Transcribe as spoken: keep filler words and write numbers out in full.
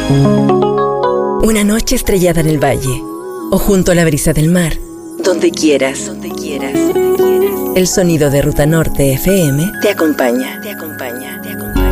Una noche estrellada en el valle o junto a la brisa del mar, donde quieras, donde quieras, donde quieras. El sonido de Ruta Norte F M te acompaña, te acompaña, te acompaña.